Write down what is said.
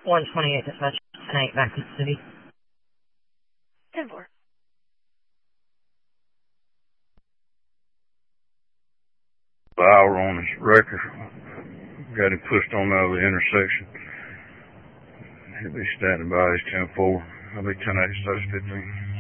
128 dispatch, 10-8 back to the city. 10-4. Hour on his record. Got him pushed on out of the intersection. He'll be standing by. He's 10-4. I'll be 10-8, 15.